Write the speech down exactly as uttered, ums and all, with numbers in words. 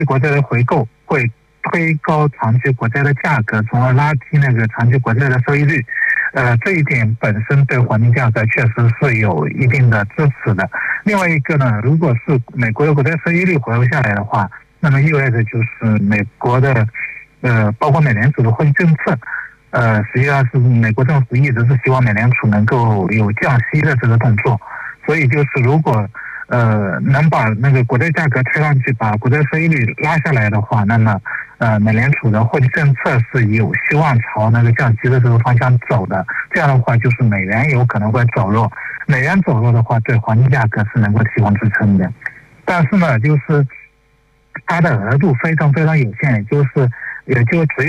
国债的回购会推高长期国债的价格，从而拉低那个长期国债的收益率。呃，这一点本身对黄金价格确实是有一定的支持的。另外一个呢，如果是美国的国债收益率回落下来的话，那么意味着就是美国的呃，包括美联储的货币政策，呃，实际上是美国政府一直是希望美联储能够有降息的这个动作。所以就是如果呃能把那个国债价格推上去，把国债收益率拉下来的话，那么呃美联储的货币政策是有希望朝那个降息的这个方向走的。这样的话，就是美元有可能会走弱，美元走弱的话，对黄金价格是能够提供支撑的。但是呢，就是它的额度非常非常有限，也就是也就只有